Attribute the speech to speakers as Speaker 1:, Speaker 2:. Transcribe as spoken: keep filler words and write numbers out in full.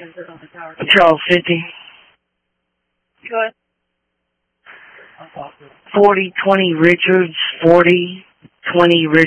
Speaker 1: Charles fifty.
Speaker 2: Go ahead.
Speaker 1: forty twenty Richards, forty twenty Richards.